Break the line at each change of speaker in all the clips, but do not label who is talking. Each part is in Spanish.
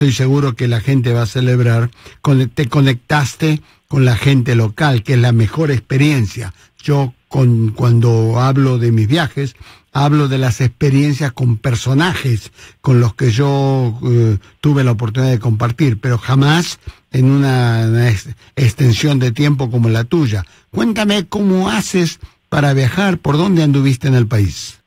Estoy seguro que la gente va a celebrar. Te conectaste con la gente local, que es la mejor experiencia. Yo, cuando hablo de mis viajes, hablo de las experiencias con personajes con los que yo tuve la oportunidad de compartir, pero jamás en una extensión de tiempo como la tuya. Cuéntame cómo haces para viajar, por dónde anduviste en el país.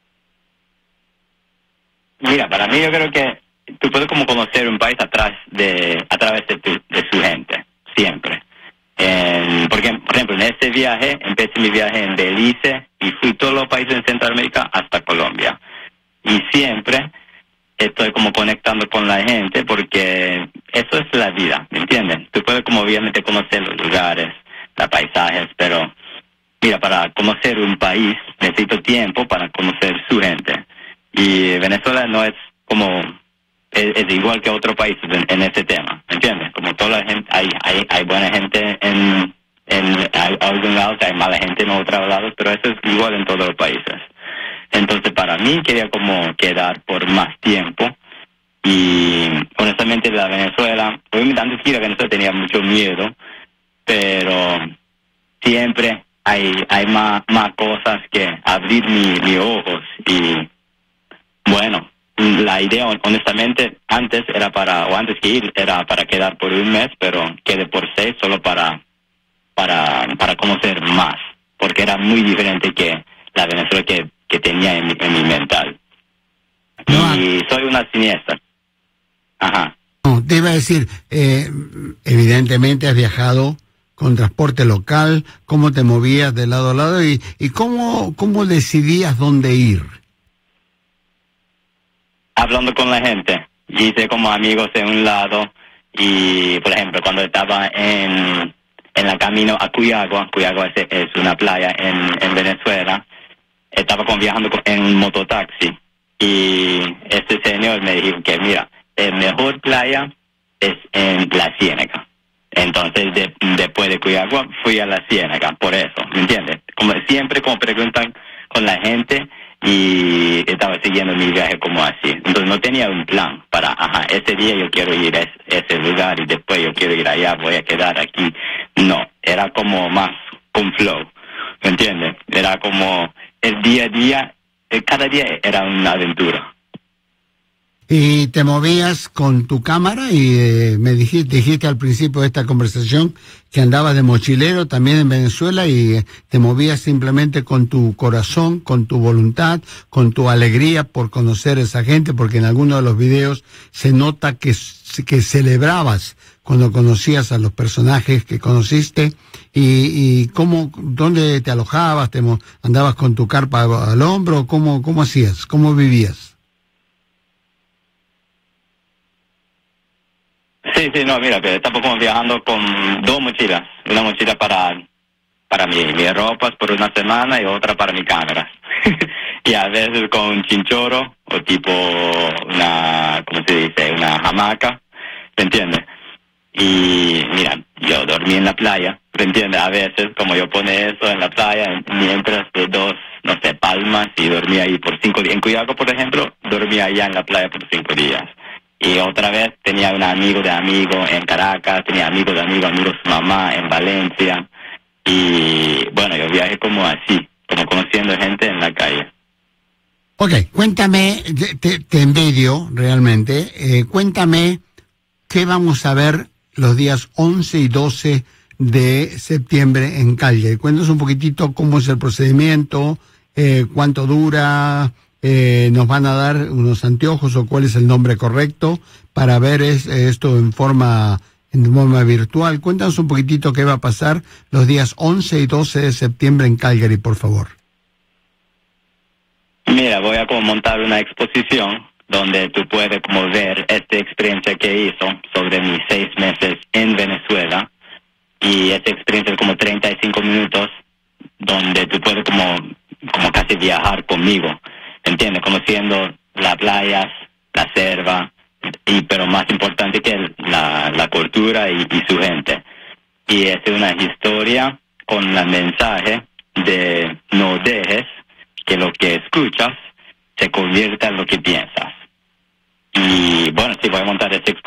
Mira, para mí yo creo que tú puedes como conocer un país a través de su gente, siempre. Porque, por ejemplo, en este viaje, empecé mi viaje en Belice y fui todos los países en Centroamérica hasta Colombia. Y siempre estoy como conectando con la gente porque eso es la vida, ¿me entiendes? Tú puedes como obviamente conocer los lugares, los paisajes, pero mira, para conocer un país necesito tiempo para conocer su gente. Y Venezuela no es como... Es igual que otros países en este tema, ¿me entiendes? Como toda la gente, hay buena gente en algunos lados, hay mala gente en otros lados, pero eso es igual en todos los países. Entonces, para mí, quería como quedar por más tiempo. Y, honestamente, la Venezuela, obviamente antes de ir a Venezuela tenía mucho miedo, pero siempre hay más cosas que abrir mis ojos. Y, bueno, la idea, honestamente, antes que ir, era para quedar por un mes, pero quedé por 6 solo para conocer más, porque era muy diferente que la Venezuela que tenía en mi mental. No, y soy una cineasta. Ajá.
No, te iba a decir, evidentemente has viajado con transporte local, cómo te movías de lado a lado y cómo decidías dónde ir.
Hablando con la gente, hice como amigos en un lado y, por ejemplo, cuando estaba en la camino a Cuyagua es una playa en Venezuela, estaba viajando en un mototaxi y este señor me dijo que, mira, la mejor playa es en la Ciénaga. Entonces, después de Cuyagua, fui a la Ciénaga, por eso, ¿me entiendes? Como siempre, como preguntan con la gente, y estaba siguiendo mi viaje como así. Entonces no tenía un plan para, ese día yo quiero ir a ese lugar y después yo quiero ir allá, voy a quedar aquí. No, era como más con flow, ¿me entiendes? Era como el día a día, cada día era una aventura.
Y te movías con tu cámara y me dijiste al principio de esta conversación que andabas de mochilero también en Venezuela y te movías simplemente con tu corazón, con tu voluntad, con tu alegría por conocer a esa gente, porque en algunos de los videos se nota que celebrabas cuando conocías a los personajes que conociste y dónde te alojabas, andabas con tu carpa al hombro, cómo hacías, cómo vivías.
Sí, no, mira, que estamos como viajando con 2 mochilas. Una mochila para mi ropas por una semana y otra para mi cámara. Y a veces con un chinchorro o tipo ¿cómo se dice? Una hamaca, ¿me entiendes? Y mira, yo dormí en la playa, ¿me entiendes? A veces, como yo pone eso en la playa, mientras de 2, palmas y dormí ahí por 5 días. En Cuyagua, por ejemplo, dormí allá en la playa por 5 días. Y otra vez tenía un amigo de amigo en Caracas, tenía amigos de amigos mamá en Valencia. Y bueno, yo viajé como así, como conociendo gente en la calle.
Ok, cuéntame, te envidio realmente, cuéntame qué vamos a ver los días 11 y 12 de septiembre en Calgary. Cuéntanos un poquitito cómo es el procedimiento, cuánto dura. Nos van a dar unos anteojos o cuál es el nombre correcto para ver esto en forma virtual. Cuéntanos un poquitito qué va a pasar los días 11 y 12 de septiembre en Calgary, por favor.
Mira, voy a como montar una exposición donde tú puedes como ver esta experiencia que hizo sobre mis 6 meses en Venezuela, y esta experiencia es como 35 minutos donde tú puedes como casi viajar conmigo, ¿entiendes? Conociendo las playas, la selva, pero más importante que la cultura y su gente. Y es una historia con el mensaje de no dejes que lo que escuchas se convierta en lo que piensas. Y bueno, sí, voy a montar esta exposición